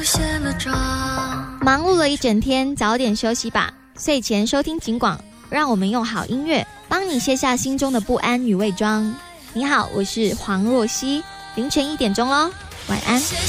忙碌了一整天，早点休息吧。睡前收听警广，让我们用好音乐帮你卸下心中的不安与伪装。你好，我是黄若曦，凌晨1点钟咯，晚安。